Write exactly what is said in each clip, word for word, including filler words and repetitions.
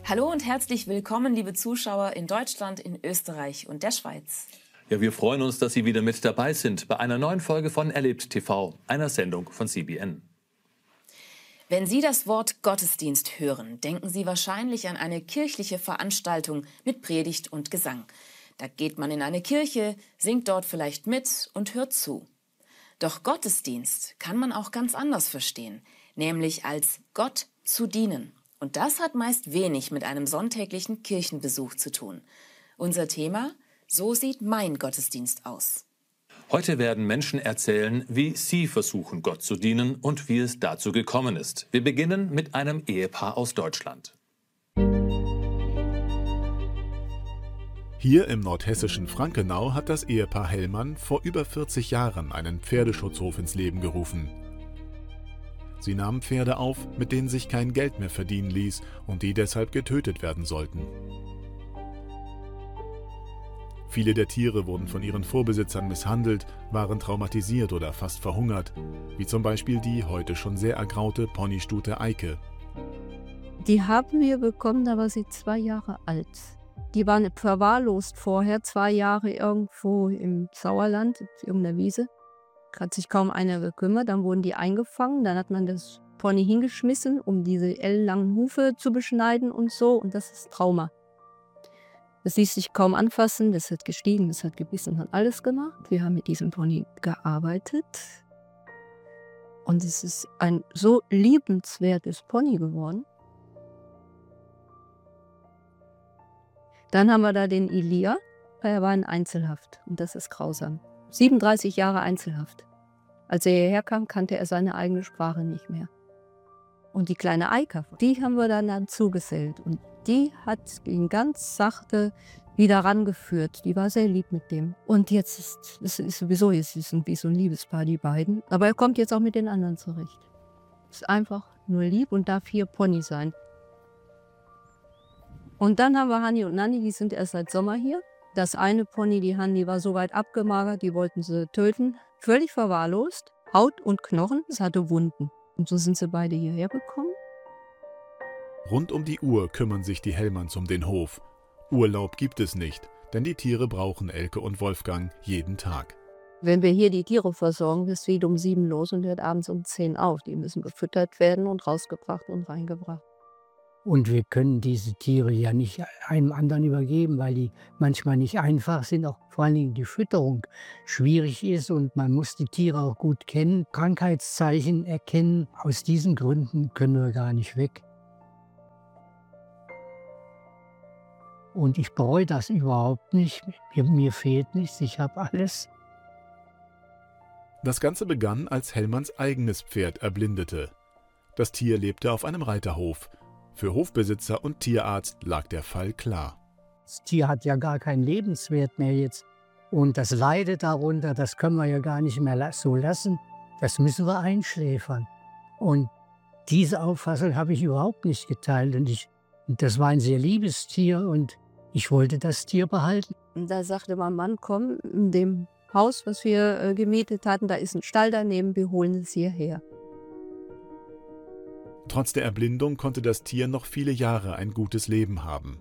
Hallo und herzlich willkommen, liebe Zuschauer in Deutschland, in Österreich und der Schweiz. Ja, wir freuen uns, dass Sie wieder mit dabei sind bei einer neuen Folge von Erlebt T V, einer Sendung von C B N. Wenn Sie das Wort Gottesdienst hören, denken Sie wahrscheinlich an eine kirchliche Veranstaltung mit Predigt und Gesang. Da geht man in eine Kirche, singt dort vielleicht mit und hört zu. Doch Gottesdienst kann man auch ganz anders verstehen, nämlich als Gott zu dienen. Und das hat meist wenig mit einem sonntäglichen Kirchenbesuch zu tun. Unser Thema: So sieht mein Gottesdienst aus. Heute werden Menschen erzählen, wie sie versuchen, Gott zu dienen und wie es dazu gekommen ist. Wir beginnen mit einem Ehepaar aus Deutschland. Hier im nordhessischen Frankenau hat das Ehepaar Hellmann vor über vierzig Jahren einen Pferdeschutzhof ins Leben gerufen. Sie nahmen Pferde auf, mit denen sich kein Geld mehr verdienen ließ und die deshalb getötet werden sollten. Viele der Tiere wurden von ihren Vorbesitzern misshandelt, waren traumatisiert oder fast verhungert, wie zum Beispiel die heute schon sehr ergraute Ponystute Eike. Die haben wir bekommen, da war sie zwei Jahre alt. Die waren verwahrlost vorher, zwei Jahre irgendwo im Sauerland, auf irgendeiner Wiese. Hat sich kaum einer gekümmert, dann wurden die eingefangen, dann hat man das Pony hingeschmissen, um diese ellenlangen Hufe zu beschneiden und so, und das ist Trauma. Das ließ sich kaum anfassen, das hat gestiegen, das hat gebissen, hat alles gemacht. Wir haben mit diesem Pony gearbeitet und es ist ein so liebenswertes Pony geworden. Dann haben wir da den Elia, er war in Einzelhaft und das ist grausam. siebenunddreißig Jahre Einzelhaft. Als er hierher kam, kannte er seine eigene Sprache nicht mehr. Und die kleine Eika, die haben wir dann dazugesellt. Und die hat ihn ganz sachte wieder rangeführt. Die war sehr lieb mit dem. Und jetzt ist es ist sowieso jetzt ist wie so ein Liebespaar, die beiden. Aber er kommt jetzt auch mit den anderen zurecht. Ist einfach nur lieb und darf hier Pony sein. Und dann haben wir Hanni und Nanni, die sind erst seit Sommer hier. Das eine Pony, die Hanni, war so weit abgemagert, die wollten sie töten. Völlig verwahrlost, Haut und Knochen, es hatte Wunden. Und so sind sie beide hierher gekommen. Rund um die Uhr kümmern sich die Hellmanns um den Hof. Urlaub gibt es nicht, denn die Tiere brauchen Elke und Wolfgang jeden Tag. Wenn wir hier die Tiere versorgen, ist es wieder um sieben los und hört abends um zehn auf. Die müssen gefüttert werden und rausgebracht und reingebracht. Und wir können diese Tiere ja nicht einem anderen übergeben, weil die manchmal nicht einfach sind, auch vor allen Dingen die Fütterung schwierig ist und man muss die Tiere auch gut kennen, Krankheitszeichen erkennen. Aus diesen Gründen können wir gar nicht weg. Und ich bereue das überhaupt nicht. Mir, mir fehlt nichts, ich habe alles. Das Ganze begann, als Hellmanns eigenes Pferd erblindete. Das Tier lebte auf einem Reiterhof. Für Hofbesitzer und Tierarzt lag der Fall klar. Das Tier hat ja gar keinen Lebenswert mehr jetzt. Und das leidet darunter, das können wir ja gar nicht mehr so lassen. Das müssen wir einschläfern. Und diese Auffassung habe ich überhaupt nicht geteilt. Und ich, das war ein sehr liebes Tier und ich wollte das Tier behalten. Und da sagte mein Mann, komm, in dem Haus, was wir äh, gemietet hatten, da ist ein Stall daneben, wir holen es hierher. Trotz der Erblindung konnte das Tier noch viele Jahre ein gutes Leben haben.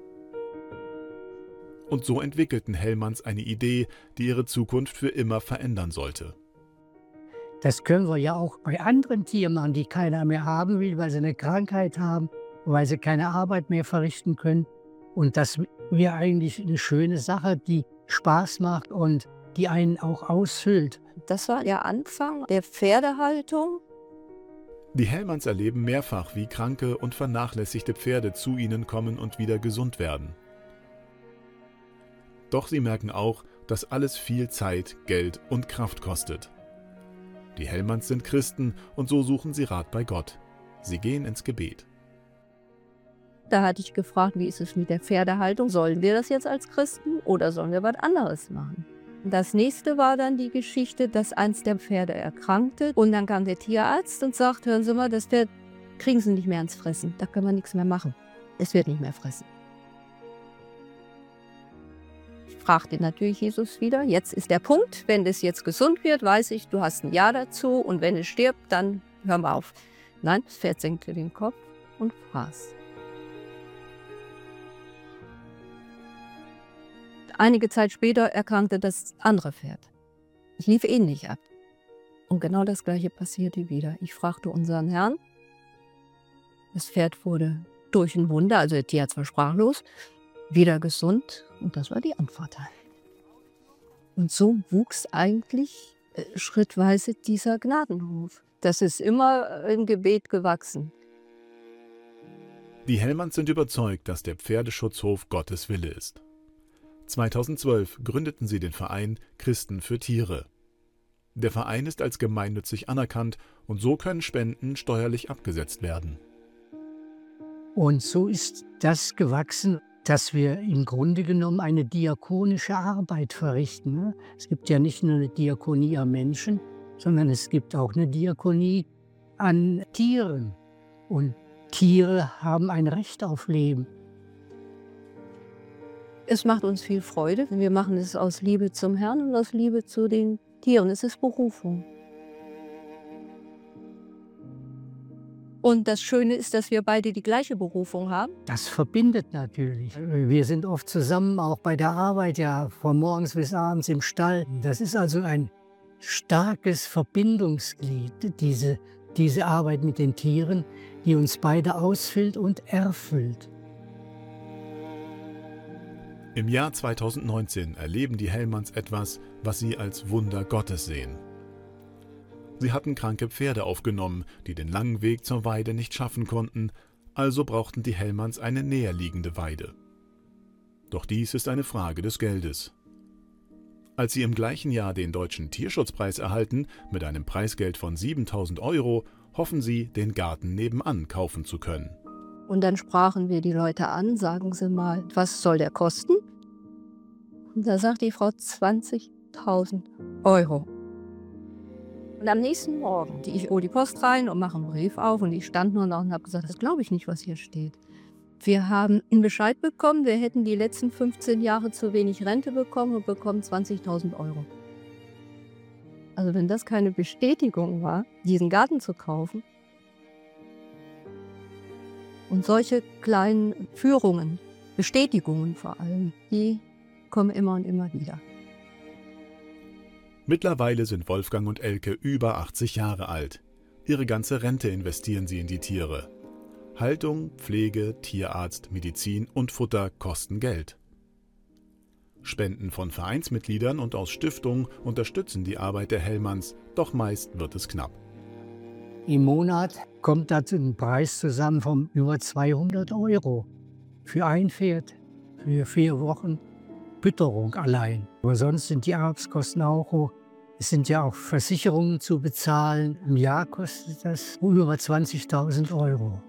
Und so entwickelten Hellmanns eine Idee, die ihre Zukunft für immer verändern sollte. Das können wir ja auch bei anderen Tieren machen, die keiner mehr haben will, weil sie eine Krankheit haben, weil sie keine Arbeit mehr verrichten können. Und das wäre eigentlich eine schöne Sache, die Spaß macht und die einen auch ausfüllt. Das war der Anfang der Pferdehaltung. Die Hellmanns erleben mehrfach, wie kranke und vernachlässigte Pferde zu ihnen kommen und wieder gesund werden. Doch sie merken auch, dass alles viel Zeit, Geld und Kraft kostet. Die Hellmanns sind Christen und so suchen sie Rat bei Gott. Sie gehen ins Gebet. Da hatte ich gefragt, wie ist es mit der Pferdehaltung? Sollen wir das jetzt als Christen oder sollen wir was anderes machen? Das nächste war dann die Geschichte, dass eins der Pferde erkrankte. Und dann kam der Tierarzt und sagt, hören Sie mal, das Pferd kriegen Sie nicht mehr ans Fressen. Da können wir nichts mehr machen. Es wird nicht mehr fressen. Ich fragte natürlich Jesus wieder, jetzt ist der Punkt, wenn das jetzt gesund wird, weiß ich, du hast ein Ja dazu. Und wenn es stirbt, dann hören wir auf. Nein, das Pferd senkte den Kopf und fraß. Einige Zeit später erkrankte das andere Pferd. Es lief ähnlich ab. Und genau das Gleiche passierte wieder. Ich fragte unseren Herrn. Das Pferd wurde durch ein Wunder, also der Tierarzt war sprachlos, wieder gesund. Und das war die Antwort. Und so wuchs eigentlich äh, schrittweise dieser Gnadenhof. Das ist immer im Gebet gewachsen. Die Hellmanns sind überzeugt, dass der Pferdeschutzhof Gottes Wille ist. zweitausendzwölf gründeten sie den Verein Christen für Tiere. Der Verein ist als gemeinnützig anerkannt und so können Spenden steuerlich abgesetzt werden. Und so ist das gewachsen, dass wir im Grunde genommen eine diakonische Arbeit verrichten. Es gibt ja nicht nur eine Diakonie an Menschen, sondern es gibt auch eine Diakonie an Tieren. Und Tiere haben ein Recht auf Leben. Es macht uns viel Freude. Wir machen es aus Liebe zum Herrn und aus Liebe zu den Tieren. Es ist Berufung. Und das Schöne ist, dass wir beide die gleiche Berufung haben. Das verbindet natürlich. Wir sind oft zusammen, auch bei der Arbeit, ja, von morgens bis abends im Stall. Das ist also ein starkes Verbindungsglied, diese, diese Arbeit mit den Tieren, die uns beide ausfüllt und erfüllt. Im Jahr zweitausendneunzehn erleben die Hellmanns etwas, was sie als Wunder Gottes sehen. Sie hatten kranke Pferde aufgenommen, die den langen Weg zur Weide nicht schaffen konnten, also brauchten die Hellmanns eine näher liegende Weide. Doch dies ist eine Frage des Geldes. Als sie im gleichen Jahr den Deutschen Tierschutzpreis erhalten, mit einem Preisgeld von siebentausend Euro, hoffen sie, den Garten nebenan kaufen zu können. Und dann sprachen wir die Leute an, sagen Sie mal, was soll der kosten? Und da sagt die Frau zwanzigtausend Euro. Und am nächsten Morgen, ich hole die Post rein und mache einen Brief auf und ich stand nur noch und habe gesagt, das glaube ich nicht, was hier steht. Wir haben einen Bescheid bekommen, wir hätten die letzten fünfzehn Jahre zu wenig Rente bekommen und bekommen zwanzigtausend Euro. Also wenn das keine Bestätigung war, diesen Garten zu kaufen. Und solche kleinen Führungen, Bestätigungen vor allem, die kommen immer und immer wieder. Mittlerweile sind Wolfgang und Elke über achtzig Jahre alt. Ihre ganze Rente investieren sie in die Tiere. Haltung, Pflege, Tierarzt, Medizin und Futter kosten Geld. Spenden von Vereinsmitgliedern und aus Stiftungen unterstützen die Arbeit der Hellmanns, doch meist wird es knapp. Im Monat kommt dazu ein Preis zusammen von über zweihundert Euro für ein Pferd, für vier Wochen Fütterung allein. Aber sonst sind die Arztkosten auch hoch. Es sind ja auch Versicherungen zu bezahlen. Im Jahr kostet das über zwanzigtausend Euro.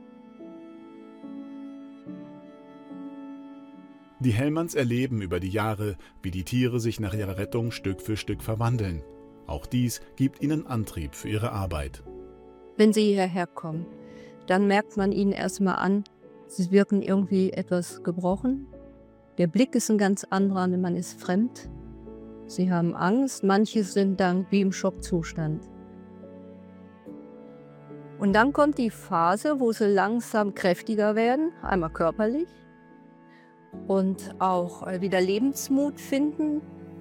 Die Hellmanns erleben über die Jahre, wie die Tiere sich nach ihrer Rettung Stück für Stück verwandeln. Auch dies gibt ihnen Antrieb für ihre Arbeit. Wenn sie hierher kommen, dann merkt man ihnen erstmal an, sie wirken irgendwie etwas gebrochen. Der Blick ist ein ganz anderer, man ist fremd. Sie haben Angst, manche sind dann wie im Schockzustand. Und dann kommt die Phase, wo sie langsam kräftiger werden, einmal körperlich und auch wieder Lebensmut finden.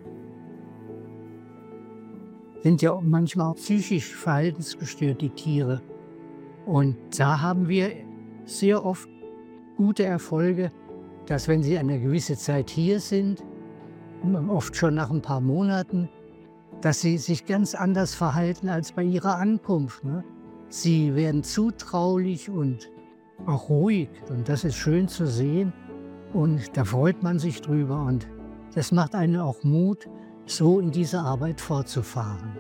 Sind ja manchmal auch psychisch verhaltensgestört, die Tiere. Und da haben wir sehr oft gute Erfolge, dass wenn sie eine gewisse Zeit hier sind, oft schon nach ein paar Monaten, dass sie sich ganz anders verhalten als bei ihrer Ankunft. Ne? Sie werden zutraulich und auch ruhig. Und das ist schön zu sehen. Und da freut man sich drüber. Und das macht einen auch Mut, so in dieser Arbeit fortzufahren.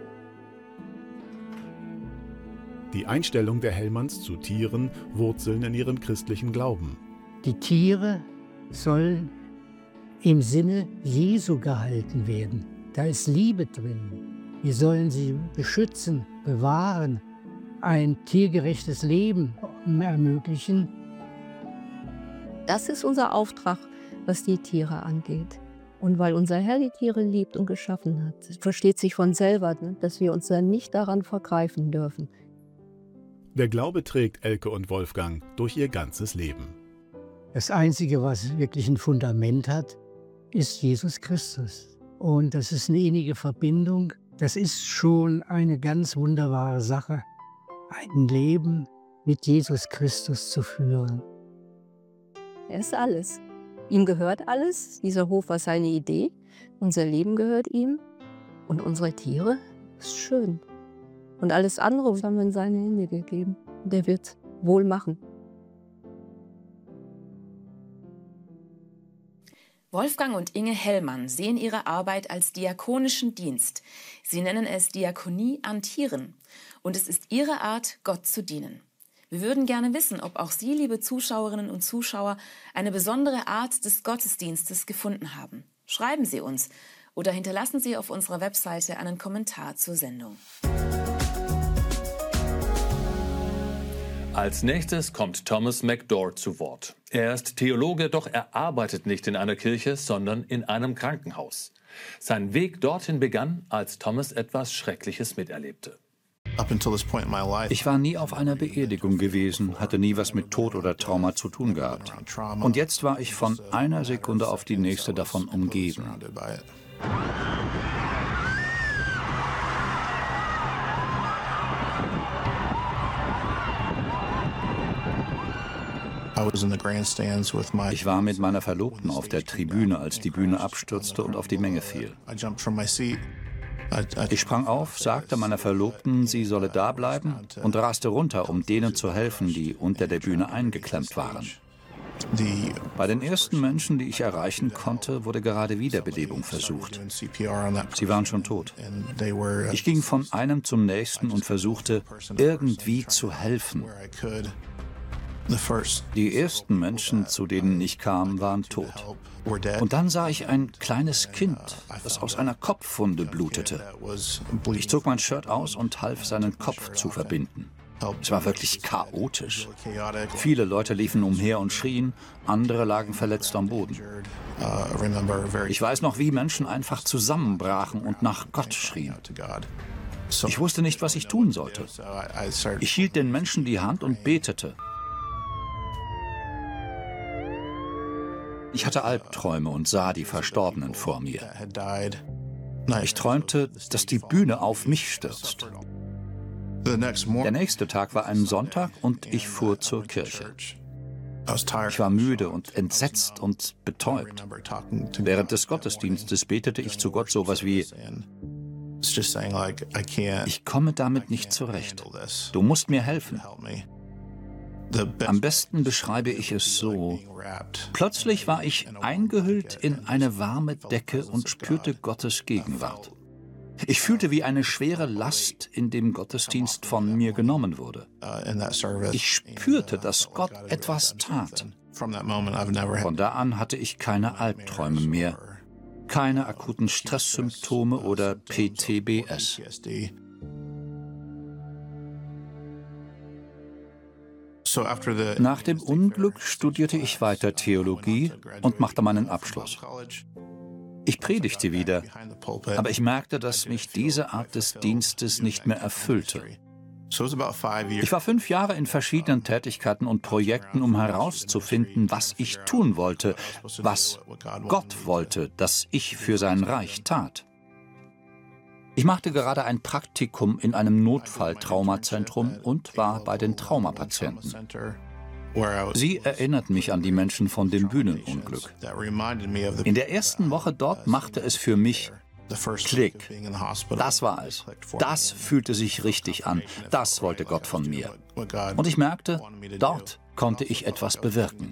Die Einstellung der Hellmanns zu Tieren wurzeln in ihrem christlichen Glauben. Die Tiere sollen im Sinne Jesu gehalten werden. Da ist Liebe drin. Wir sollen sie beschützen, bewahren, ein tiergerechtes Leben ermöglichen. Das ist unser Auftrag, was die Tiere angeht. Und weil unser Herr die Tiere liebt und geschaffen hat, versteht sich von selber, dass wir uns dann nicht daran vergreifen dürfen. Der Glaube trägt Elke und Wolfgang durch ihr ganzes Leben. Das Einzige, was wirklich ein Fundament hat, ist Jesus Christus. Und das ist eine innige Verbindung. Das ist schon eine ganz wunderbare Sache, ein Leben mit Jesus Christus zu führen. Er ist alles. Ihm gehört alles. Dieser Hof war seine Idee. Unser Leben gehört ihm. Und unsere Tiere ist schön. Und alles andere haben wir in seine Hände gegeben. Und er wird wohl machen. Wolfgang und Inge Hellmann sehen ihre Arbeit als diakonischen Dienst. Sie nennen es Diakonie an Tieren. Und es ist ihre Art, Gott zu dienen. Wir würden gerne wissen, ob auch Sie, liebe Zuschauerinnen und Zuschauer, eine besondere Art des Gottesdienstes gefunden haben. Schreiben Sie uns oder hinterlassen Sie auf unserer Webseite einen Kommentar zur Sendung. Als nächstes kommt Thomas McDowell zu Wort. Er ist Theologe, doch er arbeitet nicht in einer Kirche, sondern in einem Krankenhaus. Sein Weg dorthin begann, als Thomas etwas Schreckliches miterlebte. Ich war nie auf einer Beerdigung gewesen, hatte nie was mit Tod oder Trauma zu tun gehabt. Und jetzt war ich von einer Sekunde auf die nächste davon umgeben. Ich war mit meiner Verlobten auf der Tribüne, als die Bühne abstürzte und auf die Menge fiel. Ich sprang auf, sagte meiner Verlobten, sie solle da bleiben und raste runter, um denen zu helfen, die unter der Bühne eingeklemmt waren. Bei den ersten Menschen, die ich erreichen konnte, wurde gerade Wiederbelebung versucht. Sie waren schon tot. Ich ging von einem zum nächsten und versuchte, irgendwie zu helfen. Die ersten Menschen, zu denen ich kam, waren tot. Und dann sah ich ein kleines Kind, das aus einer Kopfwunde blutete. Ich zog mein Shirt aus und half, seinen Kopf zu verbinden. Es war wirklich chaotisch. Viele Leute liefen umher und schrien, andere lagen verletzt am Boden. Ich weiß noch, wie Menschen einfach zusammenbrachen und nach Gott schrien. Ich wusste nicht, was ich tun sollte. Ich hielt den Menschen die Hand und betete. Ich hatte Albträume und sah die Verstorbenen vor mir. Ich träumte, dass die Bühne auf mich stürzt. Der nächste Tag war ein Sonntag und ich fuhr zur Kirche. Ich war müde und entsetzt und betäubt. Während des Gottesdienstes betete ich zu Gott sowas wie: Ich komme damit nicht zurecht. Du musst mir helfen. Am besten beschreibe ich es so: Plötzlich war ich eingehüllt in eine warme Decke und spürte Gottes Gegenwart. Ich fühlte, wie eine schwere Last in dem Gottesdienst von mir genommen wurde. Ich spürte, dass Gott etwas tat. Von da an hatte ich keine Albträume mehr, keine akuten Stresssymptome oder P T B S. Nach dem Unglück studierte ich weiter Theologie und machte meinen Abschluss. Ich predigte wieder, aber ich merkte, dass mich diese Art des Dienstes nicht mehr erfüllte. Ich war fünf Jahre in verschiedenen Tätigkeiten und Projekten, um herauszufinden, was ich tun wollte, was Gott wollte, dass ich für sein Reich tat. Ich machte gerade ein Praktikum in einem Notfalltraumazentrum und war bei den Traumapatienten. Sie erinnerten mich an die Menschen von dem Bühnenunglück. In der ersten Woche dort machte es für mich Klick. Das war es. Das fühlte sich richtig an. Das wollte Gott von mir. Und ich merkte, dort konnte ich etwas bewirken.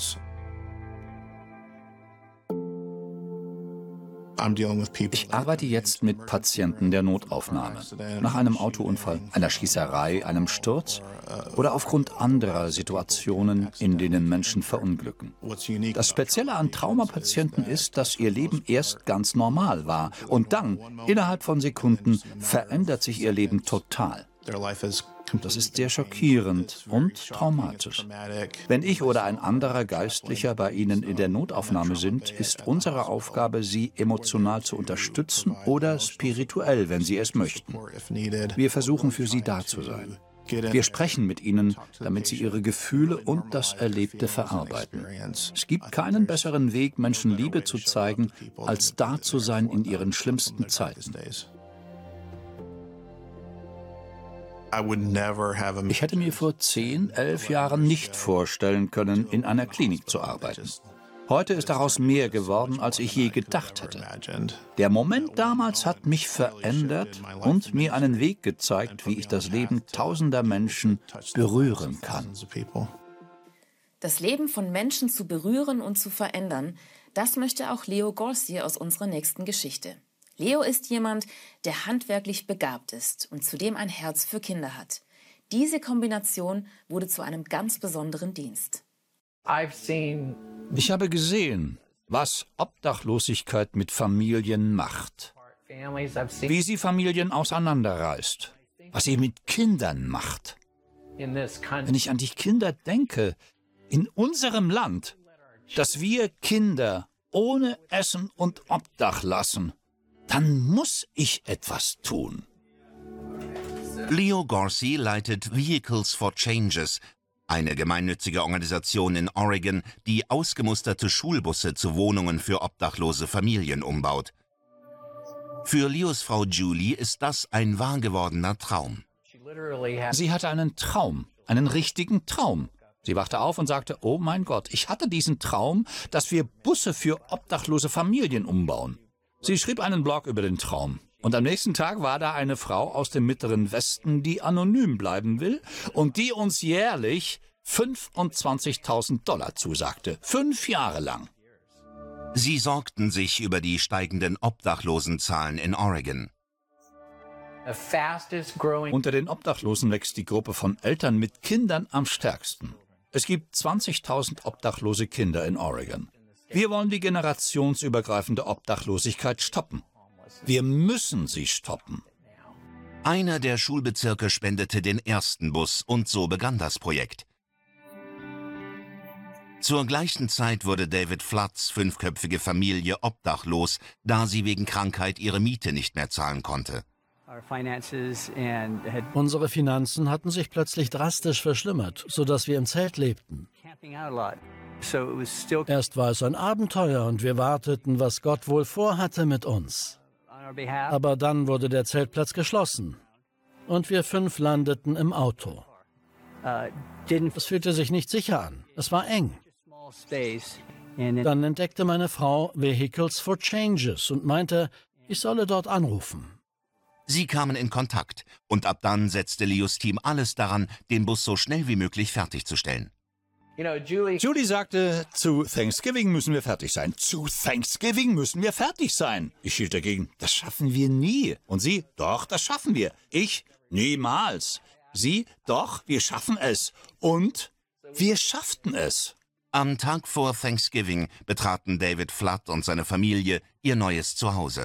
Ich arbeite jetzt mit Patienten der Notaufnahme. Nach einem Autounfall, einer Schießerei, einem Sturz oder aufgrund anderer Situationen, in denen Menschen verunglücken. Das Spezielle an Traumapatienten ist, dass ihr Leben erst ganz normal war und dann, innerhalb von Sekunden, verändert sich ihr Leben total. Das ist sehr schockierend und traumatisch. Wenn ich oder ein anderer Geistlicher bei Ihnen in der Notaufnahme sind, ist unsere Aufgabe, Sie emotional zu unterstützen oder spirituell, wenn Sie es möchten. Wir versuchen, für Sie da zu sein. Wir sprechen mit ihnen, damit sie ihre Gefühle und das Erlebte verarbeiten. Es gibt keinen besseren Weg, Menschen Liebe zu zeigen, als da zu sein in ihren schlimmsten Zeiten. Ich hätte mir vor zehn, elf Jahren nicht vorstellen können, in einer Klinik zu arbeiten. Heute ist daraus mehr geworden, als ich je gedacht hätte. Der Moment damals hat mich verändert und mir einen Weg gezeigt, wie ich das Leben tausender Menschen berühren kann. Das Leben von Menschen zu berühren und zu verändern, das möchte auch Leo Gorcey aus unserer nächsten Geschichte. Leo ist jemand, der handwerklich begabt ist und zudem ein Herz für Kinder hat. Diese Kombination wurde zu einem ganz besonderen Dienst. Ich habe gesehen, was Obdachlosigkeit mit Familien macht. Wie sie Familien auseinanderreißt. Was sie mit Kindern macht. Wenn ich an die Kinder denke, in unserem Land, dass wir Kinder ohne Essen und Obdach lassen, dann muss ich etwas tun. Leo Gorcey leitet Vehicles for Changes, eine gemeinnützige Organisation in Oregon, die ausgemusterte Schulbusse zu Wohnungen für obdachlose Familien umbaut. Für Leos Frau Julie ist das ein wahr gewordener Traum. Sie hatte einen Traum, einen richtigen Traum. Sie wachte auf und sagte, oh mein Gott, ich hatte diesen Traum, dass wir Busse für obdachlose Familien umbauen. Sie schrieb einen Blog über den Traum. Und am nächsten Tag war da eine Frau aus dem Mittleren Westen, die anonym bleiben will und die uns jährlich fünfundzwanzigtausend Dollar zusagte. Fünf Jahre lang. Sie sorgten sich über die steigenden Obdachlosenzahlen in Oregon. Unter den Obdachlosen wächst die Gruppe von Eltern mit Kindern am stärksten. Es gibt zwanzigtausend obdachlose Kinder in Oregon. Wir wollen die generationsübergreifende Obdachlosigkeit stoppen. Wir müssen sie stoppen. Einer der Schulbezirke spendete den ersten Bus und so begann das Projekt. Zur gleichen Zeit wurde David Floods fünfköpfige Familie obdachlos, da sie wegen Krankheit ihre Miete nicht mehr zahlen konnte. Unsere Finanzen hatten sich plötzlich drastisch verschlimmert, sodass wir im Zelt lebten. Erst war es ein Abenteuer und wir warteten, was Gott wohl vorhatte mit uns. Aber dann wurde der Zeltplatz geschlossen und wir fünf landeten im Auto. Es fühlte sich nicht sicher an, es war eng. Dann entdeckte meine Frau Vehicles for Changes und meinte, ich solle dort anrufen. Sie kamen in Kontakt und ab dann setzte Leos Team alles daran, den Bus so schnell wie möglich fertigzustellen. Julie sagte, zu Thanksgiving müssen wir fertig sein. Zu Thanksgiving müssen wir fertig sein. Ich hielt dagegen, das schaffen wir nie. Und sie, doch, das schaffen wir. Ich, niemals. Sie, doch, wir schaffen es. Und wir schafften es. Am Tag vor Thanksgiving betraten David Flood und seine Familie ihr neues Zuhause.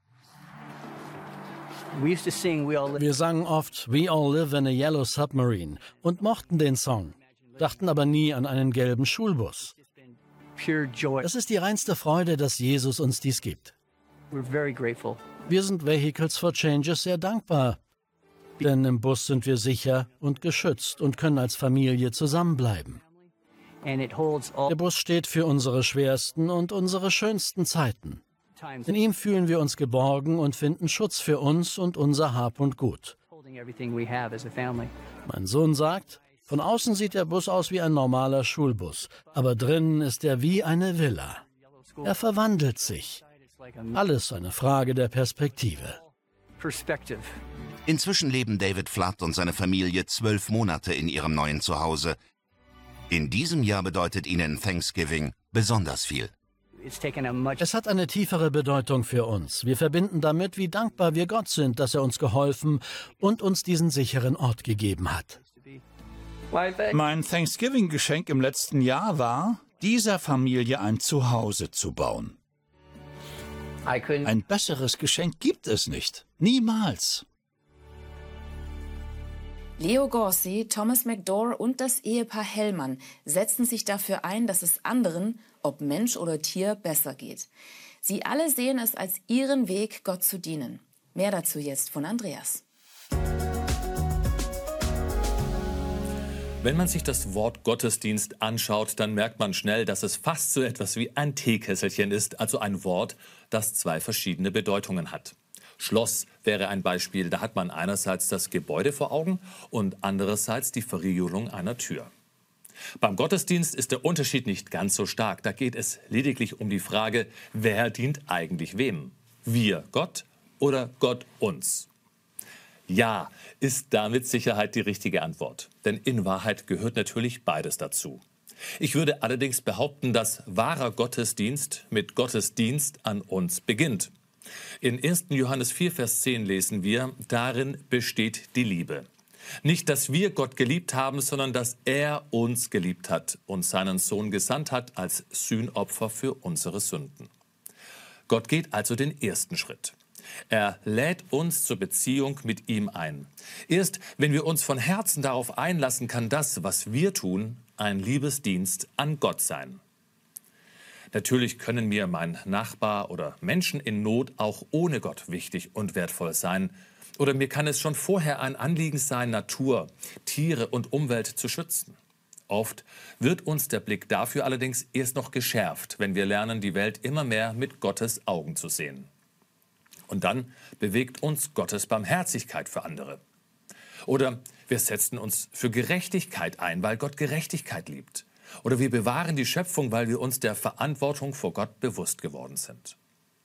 Wir sangen oft We All Live in a Yellow Submarine und mochten den Song, dachten aber nie an einen gelben Schulbus. Es ist die reinste Freude, dass Jesus uns dies gibt. Wir sind Vehicles for Changes sehr dankbar, denn im Bus sind wir sicher und geschützt und können als Familie zusammenbleiben. Der Bus steht für unsere schwersten und unsere schönsten Zeiten. In ihm fühlen wir uns geborgen und finden Schutz für uns und unser Hab und Gut. Mein Sohn sagt, von außen sieht der Bus aus wie ein normaler Schulbus, aber drinnen ist er wie eine Villa. Er verwandelt sich. Alles eine Frage der Perspektive. Inzwischen leben David Flood und seine Familie zwölf Monate in ihrem neuen Zuhause. In diesem Jahr bedeutet ihnen Thanksgiving besonders viel. Es hat eine tiefere Bedeutung für uns. Wir verbinden damit, wie dankbar wir Gott sind, dass er uns geholfen und uns diesen sicheren Ort gegeben hat. Mein Thanksgiving-Geschenk im letzten Jahr war, dieser Familie ein Zuhause zu bauen. Ein besseres Geschenk gibt es nicht. Niemals. Leo Gorcey, Thomas McDowell und das Ehepaar Hellmann setzen sich dafür ein, dass es anderen, ob Mensch oder Tier, besser geht. Sie alle sehen es als ihren Weg, Gott zu dienen. Mehr dazu jetzt von Andreas. Wenn man sich das Wort Gottesdienst anschaut, dann merkt man schnell, dass es fast so etwas wie ein Teekesselchen ist, also ein Wort, das zwei verschiedene Bedeutungen hat. Schloss wäre ein Beispiel, da hat man einerseits das Gebäude vor Augen und andererseits die Verriegelung einer Tür. Beim Gottesdienst ist der Unterschied nicht ganz so stark, da geht es lediglich um die Frage, wer dient eigentlich wem? Wir Gott oder Gott uns? Ja, ist da mit Sicherheit die richtige Antwort. Denn in Wahrheit gehört natürlich beides dazu. Ich würde allerdings behaupten, dass wahrer Gottesdienst mit Gottesdienst an uns beginnt. In ersten Johannes vier, Vers zehn lesen wir, darin besteht die Liebe. Nicht, dass wir Gott geliebt haben, sondern dass er uns geliebt hat und seinen Sohn gesandt hat als Sühnopfer für unsere Sünden. Gott geht also den ersten Schritt. Er lädt uns zur Beziehung mit ihm ein. Erst wenn wir uns von Herzen darauf einlassen, kann das, was wir tun, ein Liebesdienst an Gott sein. Natürlich können mir mein Nachbar oder Menschen in Not auch ohne Gott wichtig und wertvoll sein. Oder mir kann es schon vorher ein Anliegen sein, Natur, Tiere und Umwelt zu schützen. Oft wird uns der Blick dafür allerdings erst noch geschärft, wenn wir lernen, die Welt immer mehr mit Gottes Augen zu sehen. Und dann bewegt uns Gottes Barmherzigkeit für andere. Oder wir setzen uns für Gerechtigkeit ein, weil Gott Gerechtigkeit liebt. Oder wir bewahren die Schöpfung, weil wir uns der Verantwortung vor Gott bewusst geworden sind.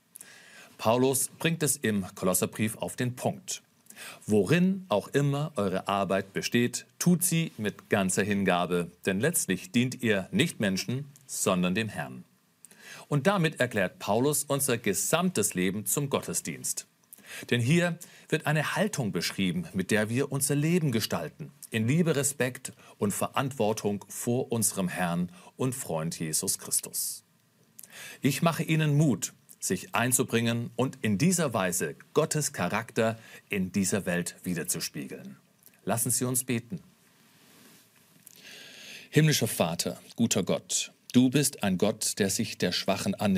Paulus bringt es im Kolosserbrief auf den Punkt. Worin auch immer eure Arbeit besteht, tut sie mit ganzer Hingabe, denn letztlich dient ihr nicht Menschen, sondern dem Herrn. Und damit erklärt Paulus unser gesamtes Leben zum Gottesdienst. Denn hier wird eine Haltung beschrieben, mit der wir unser Leben gestalten, in Liebe, Respekt und Verantwortung vor unserem Herrn und Freund Jesus Christus. Ich mache Ihnen Mut, sich einzubringen und in dieser Weise Gottes Charakter in dieser Welt widerzuspiegeln. Lassen Sie uns beten. Himmlischer Vater, guter Gott, du bist ein Gott, der sich der Schwachen annimmt.